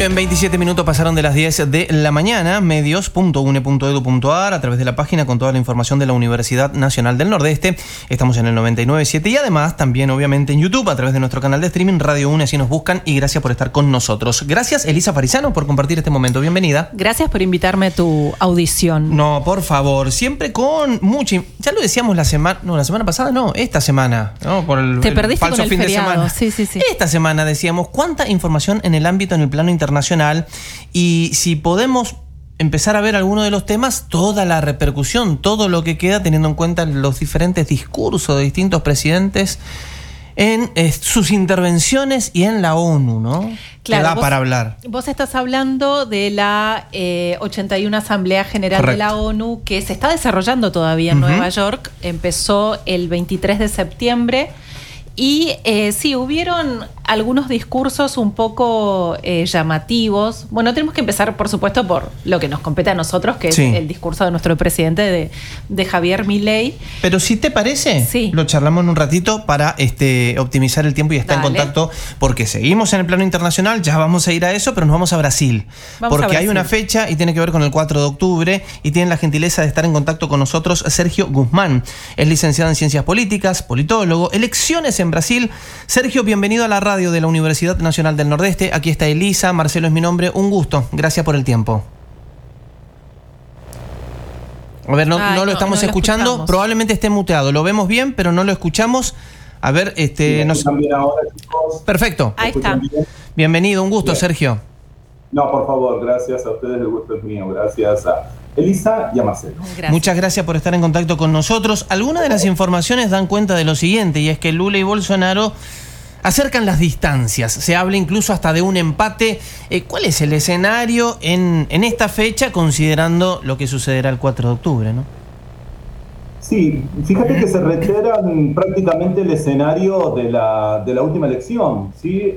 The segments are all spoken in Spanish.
Bien, 27 minutos pasaron de las 10 de la mañana. Medios.une.edu.ar, a través de la página con toda la información de la Universidad Nacional del Nordeste. Estamos en el 99.7 y además también obviamente en YouTube a través de nuestro canal de streaming Radio UNE, así nos buscan, y gracias por estar con nosotros. Gracias, Elisa Farisano, por compartir este momento. Bienvenida. Gracias por invitarme a tu audición. No, por favor, siempre con mucha... Ya lo decíamos la semana pasada, no, esta semana, ¿no? Por el, Te perdiste falso con el fin feriado. de semana. Sí. Esta semana decíamos cuánta información en el ámbito, en el plano internacional, y si podemos empezar a ver alguno de los temas, toda la repercusión, todo lo que queda teniendo en cuenta los diferentes discursos de distintos presidentes en sus intervenciones y en la ONU, ¿no? Claro, que da para hablar. Vos estás hablando de la 81 Asamblea General Correcto. de la ONU, que se está desarrollando todavía en Nueva York. Empezó el 23 de septiembre. Y sí, hubieron algunos discursos un poco llamativos. Bueno, tenemos que empezar, por supuesto, por lo que nos compete a nosotros, que es el discurso de nuestro presidente, de Javier Milei. Pero si te parece, lo charlamos en un ratito para optimizar el tiempo y estar en contacto, porque seguimos en el plano internacional, ya vamos a ir a eso, pero nos vamos a Brasil. Porque hay una fecha y tiene que ver con el 4 de octubre y tienen la gentileza de estar en contacto con nosotros Sergio Guzmán. Es licenciado en Ciencias Políticas, politólogo, elecciones en Brasil. Sergio, bienvenido a la radio de la Universidad Nacional del Nordeste. Aquí está Elisa, Marcelo es mi nombre, un gusto. Gracias por el tiempo. A ver, no lo estamos escuchando. Probablemente esté muteado. Lo vemos bien, pero no lo escuchamos. A ver, bien ahora, chicos. Perfecto. Ahí está. Bienvenido, un gusto, Sergio. No, por favor, gracias a ustedes, el gusto es mío. Gracias a Elisa y a Marcelo. Gracias. Muchas gracias por estar en contacto con nosotros. Algunas de las informaciones dan cuenta de lo siguiente, y es que Lula y Bolsonaro acercan las distancias. Se habla incluso hasta de un empate. ¿Cuál es el escenario en esta fecha, considerando lo que sucederá el 4 de octubre, ¿no? Sí, fíjate que se reiteran prácticamente el escenario de la última elección, ¿sí?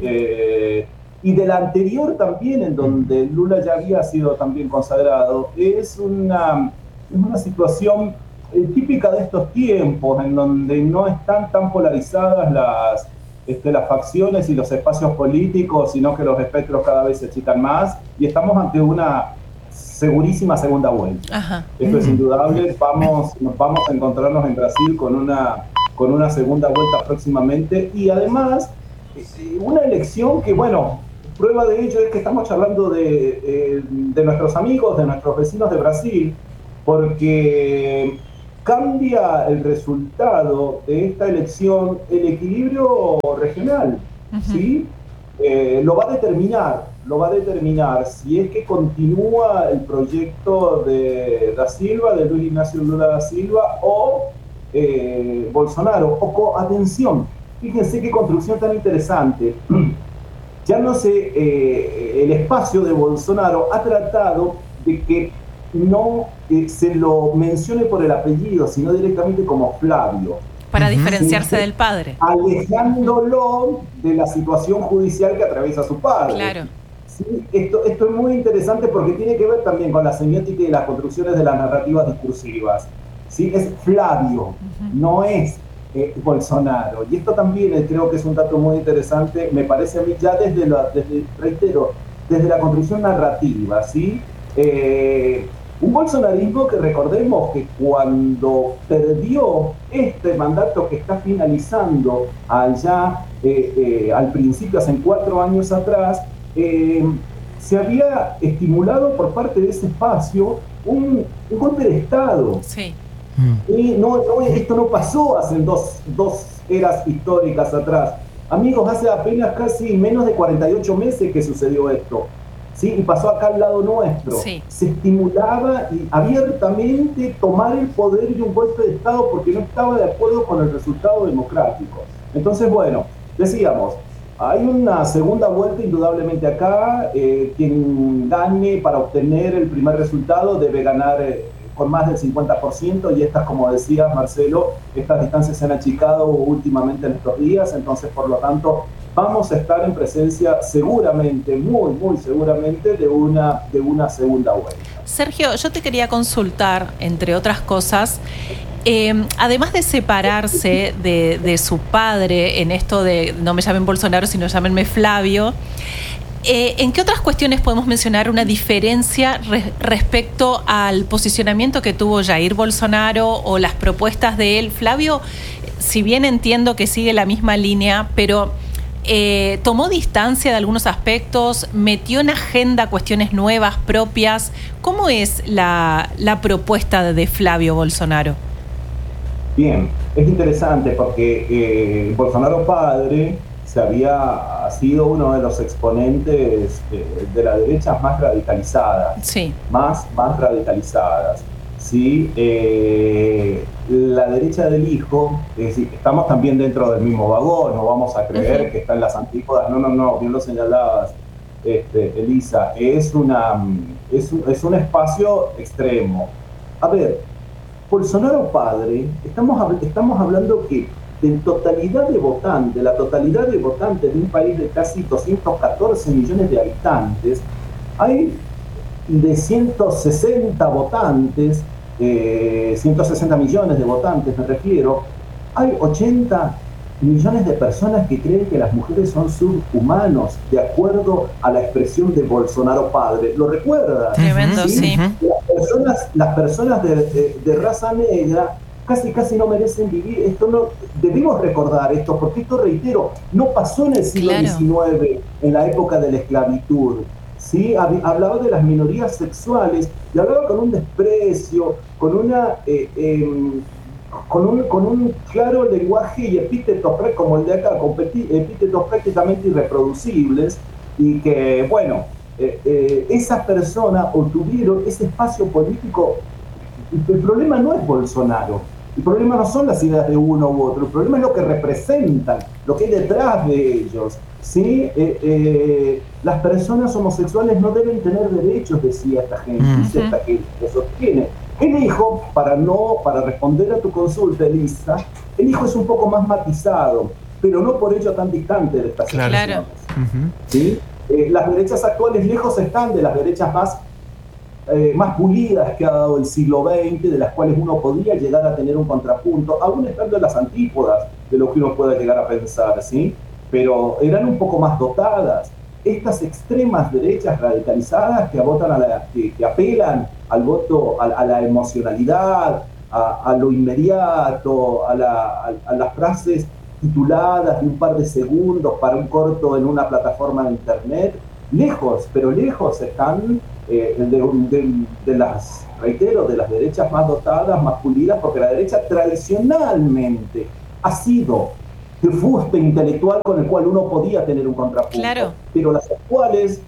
Y de la anterior también, en donde Lula ya había sido también consagrado. Es una situación típica de estos tiempos, en donde no están tan polarizadas las facciones y los espacios políticos, sino que los espectros cada vez se achican más, y estamos ante una segurísima segunda vuelta. Ajá. Esto es indudable. Vamos a encontrarnos en Brasil con una segunda vuelta próximamente, y además una elección que, bueno, prueba de ello es que estamos charlando de nuestros amigos, de nuestros vecinos de Brasil, porque cambia el resultado de esta elección el equilibrio regional, ¿sí? Lo va a determinar si es que continúa el proyecto de Da Silva, de Luis Ignacio Lula da Silva, o Bolsonaro. Atención, fíjense qué construcción tan interesante. Ya no sé, el espacio de Bolsonaro ha tratado de que no se lo mencione por el apellido, sino directamente como Flavio. Para diferenciarse del padre. Alejándolo de la situación judicial que atraviesa su padre. Claro. ¿Sí? Esto es muy interesante porque tiene que ver también con la semiótica y las construcciones de las narrativas discursivas. ¿Sí? Es Flavio, no es Bolsonaro. Y esto también creo que es un dato muy interesante, me parece a mí, ya desde la construcción narrativa, ¿sí? Un bolsonarismo que, recordemos que cuando perdió este mandato que está finalizando allá al principio, hace 4 años atrás, se había estimulado por parte de ese espacio un golpe de Estado. Sí. Y esto no pasó hace dos eras históricas atrás. Amigos, hace apenas casi menos de 48 meses que sucedió esto. ¿Sí? Y pasó acá al lado nuestro. Sí. Se estimulaba y abiertamente tomar el poder de un golpe de Estado porque no estaba de acuerdo con el resultado democrático. Entonces, bueno, decíamos, hay una segunda vuelta indudablemente acá. Quien gane para obtener el primer resultado debe ganar con más del 50%, y estas, como decía Marcelo, estas distancias se han achicado últimamente en estos días. Entonces, por lo tanto, vamos a estar en presencia seguramente, muy, muy seguramente, de una segunda vuelta. Sergio, yo te quería consultar, entre otras cosas, además de separarse de su padre en esto de no me llamen Bolsonaro, sino llámenme Flavio, ¿En qué otras cuestiones podemos mencionar una diferencia respecto al posicionamiento que tuvo Jair Bolsonaro o las propuestas de él? Flavio, si bien entiendo que sigue la misma línea, pero tomó distancia de algunos aspectos, metió en agenda cuestiones nuevas, propias. ¿Cómo es la propuesta de Flavio Bolsonaro? Bien, es interesante porque Bolsonaro padre ha sido uno de los exponentes de las derechas más radicalizadas. Sí. Más radicalizadas. ¿Sí? La derecha del hijo, es decir, estamos también dentro del mismo vagón, no vamos a creer que está en las antípodas. No, bien lo señalabas, Elisa, es un espacio extremo. A ver, Bolsonaro padre, estamos hablando que de totalidad de votantes, la totalidad de votantes de un país de casi 214 millones de habitantes, hay de 160 votantes, 160 millones de votantes me refiero, hay 80 millones de personas que creen que las mujeres son subhumanos, de acuerdo a la expresión de Bolsonaro padre. ¿Lo recuerdas? Tremendo, sí. Las personas de raza negra casi no merecen vivir. Esto no, debemos recordar esto, porque esto, reitero, no pasó en el siglo XIX, en la época de la esclavitud. ¿Sí? Hablaba de las minorías sexuales y hablaba con un desprecio, con un claro lenguaje y epítetos como el de acá, con epítetos prácticamente irreproducibles, y que, bueno, esas personas obtuvieron ese espacio político. El problema no es Bolsonaro, el problema no son las ideas de uno u otro, el problema es lo que representan, lo que hay detrás de ellos. ¿Sí? Las personas homosexuales no deben tener derechos, decía esta gente, dice esta gente que sostiene. El hijo, para responder a tu consulta, Elisa, el hijo es un poco más matizado, pero no por ello tan distante de estas situaciones. ¿Sí? Las derechas actuales lejos están de las derechas más pulidas que ha dado el siglo XX, de las cuales uno podría llegar a tener un contrapunto, aún estando en las antípodas de lo que uno pueda llegar a pensar, ¿sí? Pero eran un poco más dotadas. Estas extremas derechas radicalizadas que apelan al voto, a la emocionalidad, a lo inmediato, a las frases tituladas de un par de segundos para un corto en una plataforma de internet, lejos están de las derechas más dotadas, más pulidas, porque la derecha tradicionalmente ha sido de fuste intelectual con el cual uno podía tener un contrapunto. Claro. Pero las actuales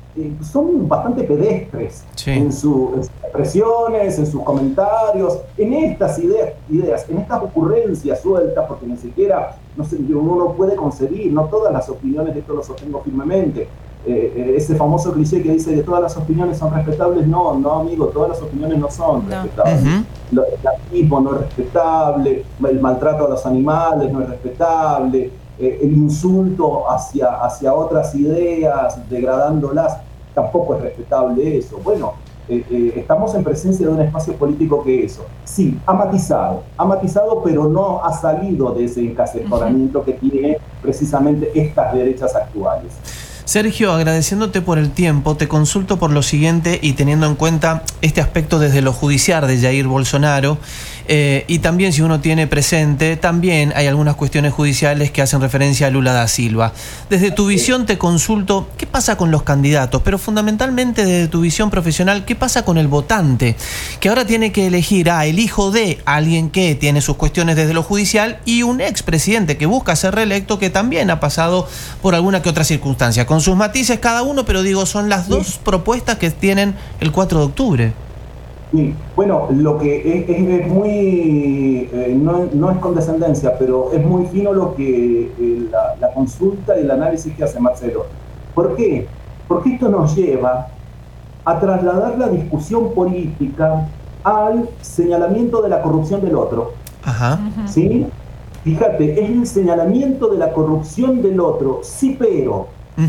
son bastante pedestres en sus expresiones, en sus comentarios, en estas ideas, en estas ocurrencias sueltas, porque ni siquiera uno no puede concebir, no todas las opiniones, de esto lo sostengo firmemente. Ese famoso cliché que dice que todas las opiniones son respetables, no amigo, todas las opiniones no son respetables. El racismo no es respetable, el maltrato a los animales no es respetable, el insulto hacia otras ideas, degradándolas, tampoco es respetable eso. Bueno, estamos en presencia de un espacio político que eso, sí, ha matizado, pero no ha salido de ese encaseramiento que tiene precisamente estas derechas actuales. Sergio, agradeciéndote por el tiempo, te consulto por lo siguiente y teniendo en cuenta este aspecto desde lo judicial de Jair Bolsonaro, y también si uno tiene presente, también hay algunas cuestiones judiciales que hacen referencia a Lula da Silva. Desde tu visión te consulto, ¿qué pasa con los candidatos? Pero fundamentalmente desde tu visión profesional, ¿qué pasa con el votante? Que ahora tiene que elegir a el hijo de alguien que tiene sus cuestiones desde lo judicial y un expresidente que busca ser reelecto que también ha pasado por alguna que otra circunstancia, con sus matices cada uno, pero digo, son las dos propuestas que tienen el 4 de octubre. Sí, bueno, lo que es muy, no es condescendencia, pero es muy fino lo que la consulta y el análisis que hace Marcelo. ¿Por qué? Porque esto nos lleva a trasladar la discusión política al señalamiento de la corrupción del otro. Ajá. ¿Sí? Fíjate, es el señalamiento de la corrupción del otro, sí, pero.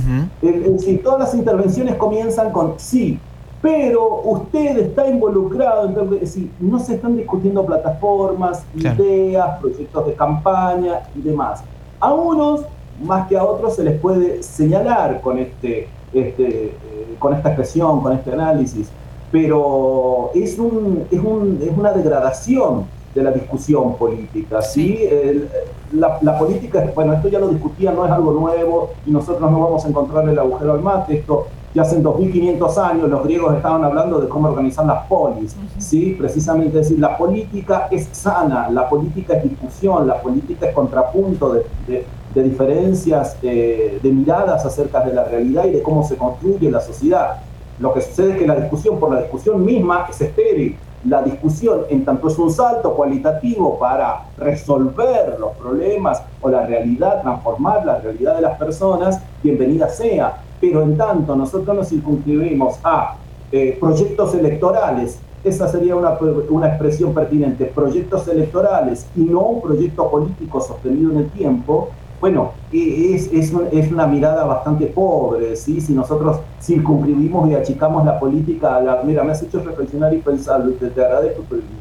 Si todas las intervenciones comienzan con sí, pero usted está involucrado, entonces, no se están discutiendo plataformas, ideas, proyectos de campaña y demás. A unos más que a otros se les puede señalar con este con esta expresión, con este análisis, pero es una degradación de la discusión política, ¿sí? La política, bueno, esto ya lo discutía, no es algo nuevo, y nosotros no vamos a encontrar el agujero al mate. Esto ya hace 2500 años los griegos estaban hablando de cómo organizar las polis, ¿sí? Precisamente, es decir, la política es sana, la política es discusión, la política es contrapunto de diferencias, de miradas acerca de la realidad y de cómo se construye la sociedad. Lo que sucede es que la discusión por la discusión misma es estéril. La discusión, en tanto es un salto cualitativo para resolver los problemas o la realidad, transformar la realidad de las personas, bienvenida sea. Pero en tanto nosotros nos circunscribimos a proyectos electorales, esa sería una expresión pertinente, proyectos electorales y no un proyecto político sostenido en el tiempo. Bueno, es una mirada bastante pobre, ¿sí? Si nosotros circunscribimos y achicamos la política mira, me has hecho reflexionar y pensar, te agradezco,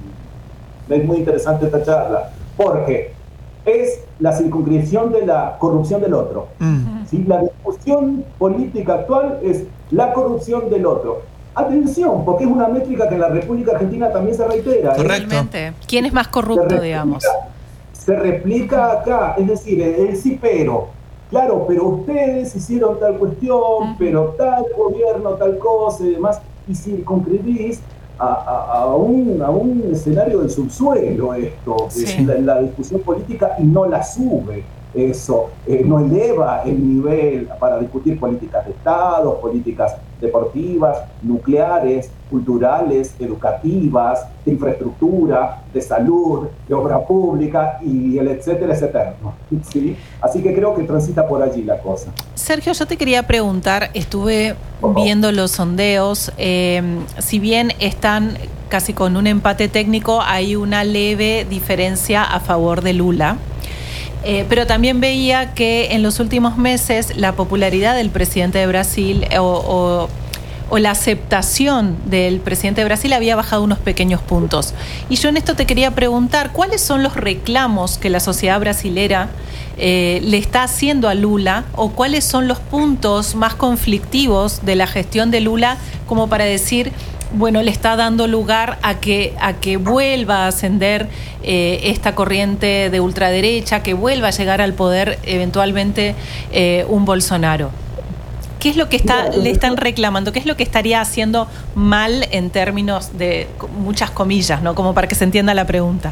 es muy interesante esta charla, porque es la circunscripción de la corrupción del otro. ¿Sí? La discusión política actual es la corrupción del otro. Atención, porque es una métrica que en la República Argentina también se reitera. Correctamente. ¿Quién es más corrupto, digamos? Se replica acá, es decir, el sí pero. Claro, pero ustedes hicieron tal cuestión, pero tal gobierno, tal cosa y demás, y circunscribís a un escenario del subsuelo esto, la discusión política, y no la sube. Eso no eleva el nivel para discutir políticas de Estado, políticas deportivas, nucleares, culturales, educativas, de infraestructura, de salud, de obra pública, y el etcétera es eterno, ¿sí? Así que creo que transita por allí la cosa. Sergio, yo te quería preguntar, estuve viendo los sondeos, si bien están casi con un empate técnico, hay una leve diferencia a favor de Lula. Pero también veía que en los últimos meses la popularidad del presidente de Brasil o la aceptación del presidente de Brasil había bajado unos pequeños puntos. Y yo en esto te quería preguntar, ¿cuáles son los reclamos que la sociedad brasilera le está haciendo a Lula, o cuáles son los puntos más conflictivos de la gestión de Lula como para decir, bueno, le está dando lugar a que vuelva a ascender esta corriente de ultraderecha, que vuelva a llegar al poder eventualmente un Bolsonaro? ¿Qué es lo que le están reclamando? ¿Qué es lo que estaría haciendo mal en términos de muchas comillas, ¿no? Como para que se entienda la pregunta.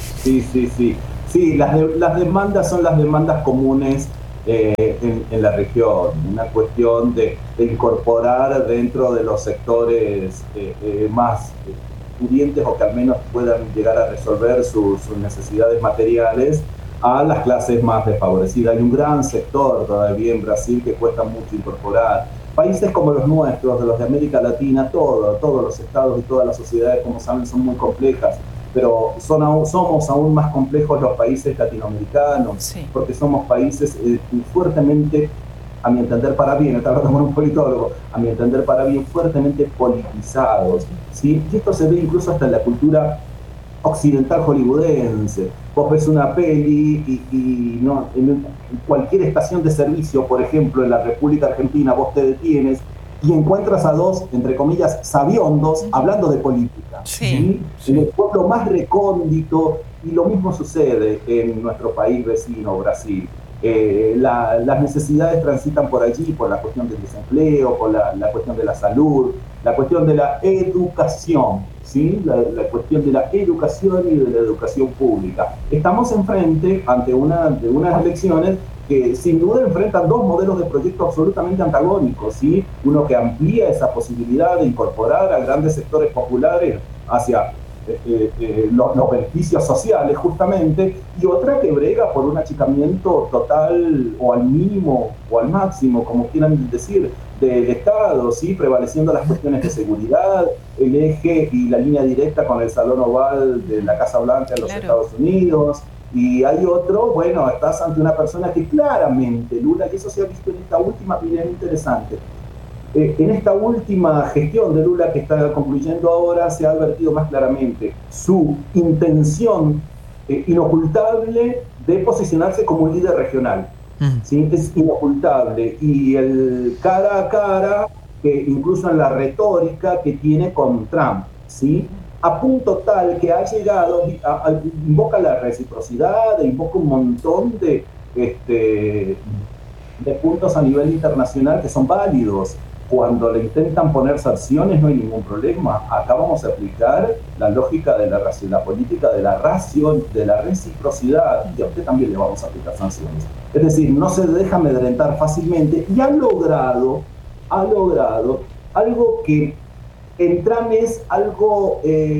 Sí, las demandas son las demandas comunes en la región, una cuestión de incorporar dentro de los sectores más pudientes, o que al menos puedan llegar a resolver sus necesidades materiales, a las clases más desfavorecidas. Hay un gran sector todavía en Brasil que cuesta mucho incorporar. Países como los nuestros, de los de América Latina, todos los estados y todas las sociedades, como saben, son muy complejas, pero somos aún más complejos los países latinoamericanos, sí, porque somos países fuertemente, a mi entender para bien, está hablando con un politólogo, a mi entender para bien, fuertemente politizados, ¿sí? Y esto se ve incluso hasta en la cultura occidental hollywoodense. Vos ves una peli y no, en cualquier estación de servicio, por ejemplo, en la República Argentina, vos te detienes y encuentras a dos, entre comillas, sabiondos, hablando de política. Sí, ¿sí? En el pueblo más recóndito, y lo mismo sucede en nuestro país vecino, Brasil. Las necesidades transitan por allí, por la cuestión del desempleo, por la cuestión de la salud, la cuestión de la educación, ¿sí? La cuestión de la educación y de la educación pública. Estamos enfrente ante unas elecciones que sin duda enfrentan dos modelos de proyecto absolutamente antagónicos, ¿sí? Uno que amplía esa posibilidad de incorporar a grandes sectores populares hacia los beneficios sociales, justamente, y otra que brega por un achicamiento total, o al mínimo o al máximo, como quieran decir, del Estado, ¿sí? Prevaleciendo las cuestiones de seguridad, el eje y la línea directa con el Salón Oval de la Casa Blanca en los Estados Unidos. Y hay otro, bueno, estás ante una persona que claramente, Lula, y eso se ha visto en esta última, bien interesante, en esta última gestión de Lula que está concluyendo ahora, se ha advertido más claramente su intención inocultable de posicionarse como un líder regional. ¿sí? Es inocultable. Y el cara a cara, incluso en la retórica que tiene con Trump, ¿sí? A punto tal que ha llegado, invoca la reciprocidad, invoca un montón de puntos a nivel internacional que son válidos. Cuando le intentan poner sanciones no hay ningún problema. Acá vamos a aplicar la lógica de la política de la reciprocidad, y a usted también le vamos a aplicar sanciones. Es decir, no se deja amedrentar fácilmente y ha logrado algo que en Trump es algo,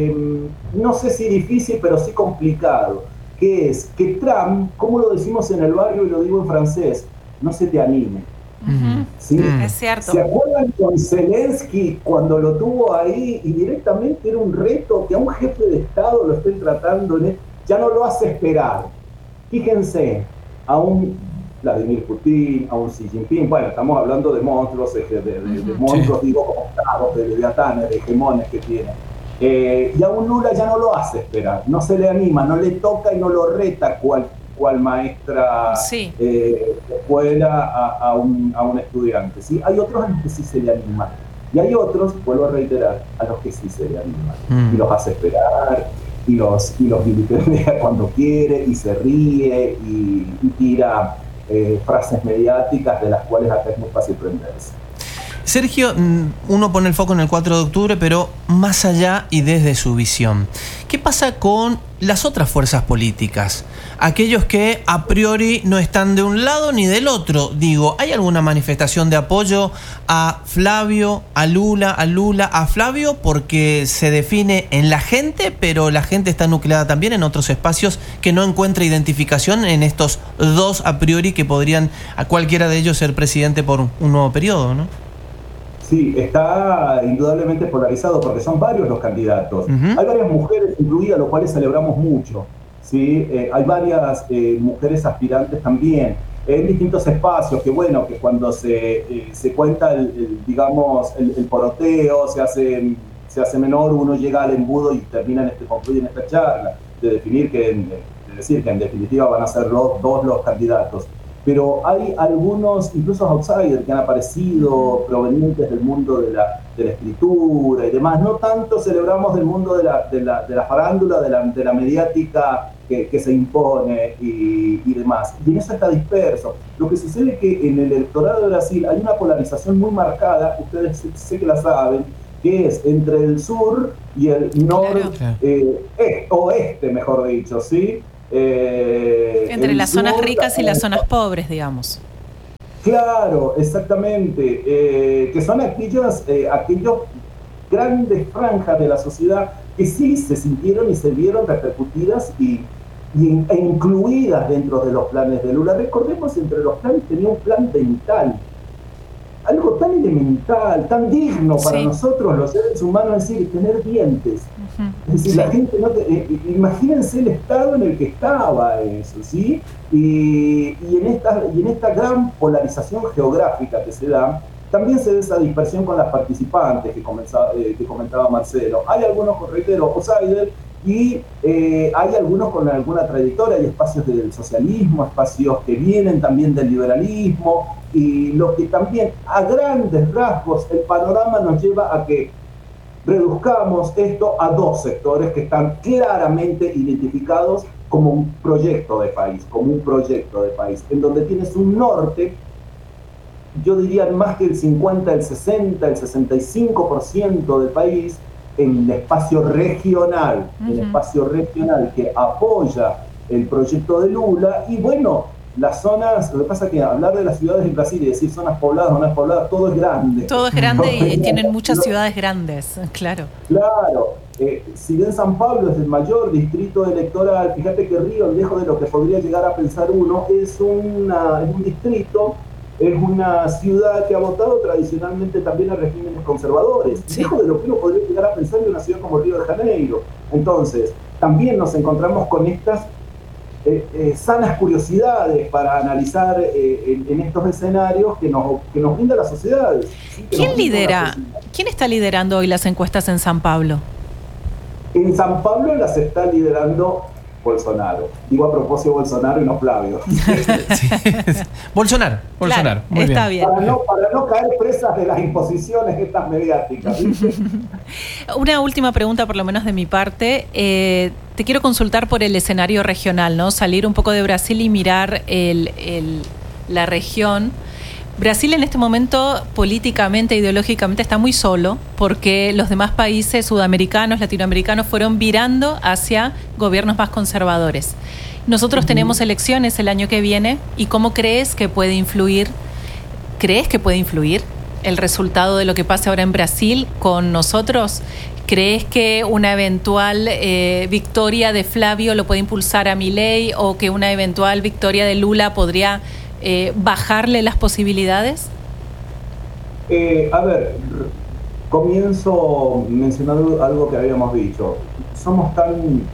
no sé si difícil, pero sí complicado, que es que Trump, como lo decimos en el barrio y lo digo en francés, no se te anime. ¿Sí? Es cierto. ¿Se acuerdan con Zelensky cuando lo tuvo ahí y directamente era un reto que a un jefe de Estado lo estén tratando, ya no lo hace esperar? Fíjense, a un Vladimir Putin, a un Xi Jinping, bueno, estamos hablando de monstruos, de monstruos, sí, digo, como estados, de leviatanes, de hegemones que tiene. Y a un Lula ya no lo hace esperar, no se le anima, no le toca y no lo reta cual maestra de escuela a un estudiante, ¿sí? Hay otros a los que sí se le anima, y hay otros, vuelvo a reiterar, a los que sí se le anima, y los hace esperar, y los vilipendea cuando quiere, y se ríe, y tira frases mediáticas de las cuales acá es muy fácil prenderse. Sergio, uno pone el foco en el 4 de octubre, pero más allá y desde su visión, ¿qué pasa con las otras fuerzas políticas? Aquellos que a priori no están de un lado ni del otro. Digo, ¿hay alguna manifestación de apoyo a Flavio, a Lula, a Flavio? Porque se define en la gente, pero la gente está nucleada también en otros espacios que no encuentra identificación en estos dos a priori que podrían a cualquiera de ellos ser presidente por un nuevo periodo, ¿no? Sí, está indudablemente polarizado porque son varios los candidatos. Hay varias mujeres incluidas, lo cual celebramos mucho. ¿Sí? Hay varias mujeres aspirantes también en distintos espacios que, bueno, que cuando se cuenta el poroteo, se hace menor, uno llega al embudo y concluye en esta charla de decir que en definitiva van a ser dos los candidatos. Pero hay algunos, incluso outsiders, que han aparecido provenientes del mundo de la escritura y demás. No tanto celebramos del mundo de la farándula, de la mediática que se impone y demás. Y en eso está disperso. Lo que sucede es que en el electorado de Brasil hay una polarización muy marcada, ustedes sé que la saben, que es entre el sur y el oeste, mejor dicho, ¿sí? Entre las zonas ricas y las zonas pobres, digamos. Claro, exactamente. Que son aquellos grandes franjas de la sociedad que sí se sintieron y se vieron repercutidas e incluidas dentro de los planes de Lula. Recordemos, entre los planes tenía un plan dental. Algo tan elemental, tan digno para nosotros los seres humanos, es decir, tener dientes. Es decir, la gente imagínense el estado en el que estaba eso, ¿sí? Y en esta gran polarización geográfica que se da, también se ve esa dispersión con las participantes que comentaba Marcelo. Hay algunos, reitero, outsiders, y hay algunos con alguna trayectoria, hay espacios del socialismo, espacios que vienen también del liberalismo, y lo que también a grandes rasgos el panorama nos lleva a que reduzcamos esto a dos sectores que están claramente identificados como un proyecto de país, en donde tienes un norte, yo diría más que el 50, el 60, el 65% del país, en el espacio regional, que apoya el proyecto de Lula, y bueno, las zonas, lo que pasa es que hablar de las ciudades en Brasil y decir zonas pobladas o no pobladas, todo es grande. Todo es grande y tienen muchas ciudades grandes, claro. Claro, si bien San Pablo es el mayor distrito electoral, fíjate que Río, lejos de lo que podría llegar a pensar uno, es un distrito, es una ciudad que ha votado tradicionalmente también a regímenes conservadores, lejos de lo que uno podría llegar a pensar de una ciudad como Río de Janeiro. Entonces, también nos encontramos con estas sanas curiosidades para analizar en estos escenarios que nos brinda las sociedades. ¿Sí? ¿Quién está liderando hoy las encuestas en San Pablo? En San Pablo las está liderando Bolsonaro. Digo a propósito Bolsonaro y no Flavio. Sí. Bolsonaro. Claro, muy está bien. bien. Para no caer presas de las imposiciones estas mediáticas, ¿viste? Una última pregunta, por lo menos de mi parte. Te quiero consultar por el escenario regional, ¿no? Salir un poco de Brasil y mirar la región. Brasil en este momento políticamente, ideológicamente está muy solo porque los demás países sudamericanos, latinoamericanos fueron virando hacia gobiernos más conservadores. Nosotros tenemos elecciones el año que viene y ¿cómo crees que puede influir? ¿Crees que puede influir el resultado de lo que pase ahora en Brasil con nosotros? ¿Crees que una eventual victoria de Flavio lo puede impulsar a Milei o que una eventual victoria de Lula podría bajarle las posibilidades? A ver, comienzo mencionando algo que habíamos dicho. Somos tan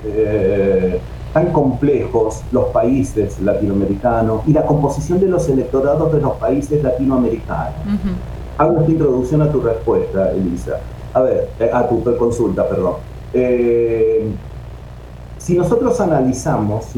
complejos los países latinoamericanos y la composición de los electorados de los países latinoamericanos. Hago esta introducción a tu respuesta, Elisa. A ver, a tu consulta, perdón. Si nosotros analizamos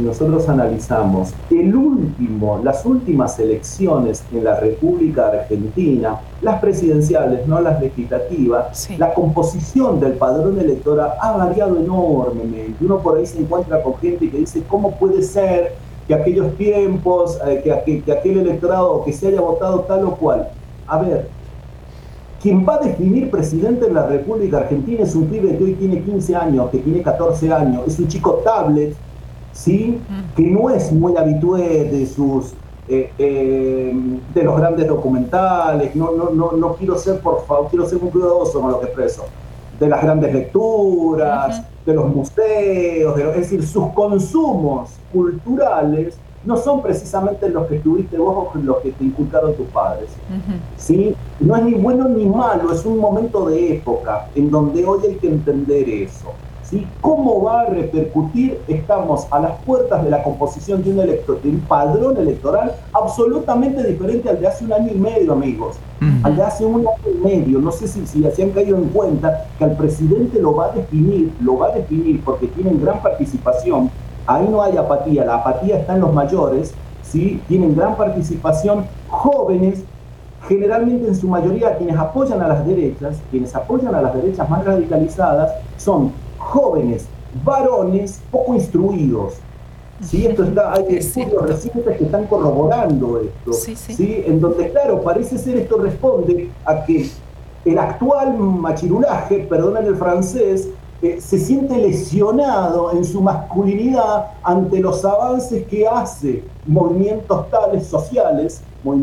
las últimas elecciones en la República Argentina, las presidenciales, no las legislativas, sí, la composición del padrón electoral ha variado enormemente. Uno por ahí se encuentra con gente que dice, ¿cómo puede ser que aquellos tiempos, que aquel electorado que se haya votado tal o cual? A ver, quien va a definir presidente en la República Argentina es un pibe que hoy tiene 15 años, que tiene 14 años, es un chico tablet, ¿sí? Que no es muy habitué de sus de los grandes documentales, no quiero ser, por favor, quiero ser muy cuidadoso con lo que expreso, de las grandes lecturas, de los museos, es decir, sus consumos culturales no son precisamente los que tuviste vos o los que te inculcaron tus padres. ¿Sí? No es ni bueno ni malo, es un momento de época en donde hoy hay que entender eso. ¿Sí? ¿Cómo va a repercutir? Estamos a las puertas de la composición de un padrón electoral absolutamente diferente al de hace un año y medio, amigos. Al de hace un año y medio. No sé si se han caído en cuenta que al presidente lo va a definir porque tienen gran participación. Ahí no hay apatía, la apatía está en los mayores, ¿sí? Tienen gran participación, jóvenes, generalmente en su mayoría quienes apoyan a las derechas más radicalizadas, son jóvenes, varones, poco instruidos. ¿Sí? Hay estudios recientes que están corroborando esto, ¿sí? En donde, claro, parece ser esto responde a que el actual machirulaje, perdonen el francés, se siente lesionado en su masculinidad ante los avances que hace movimientos tales sociales